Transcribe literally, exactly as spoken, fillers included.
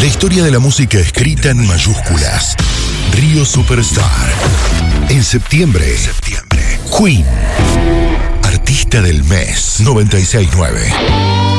historia de la música escrita en mayúsculas. Río Superstar. En septiembre. Septiembre. Queen. Artista del mes. noventa y seis nueve.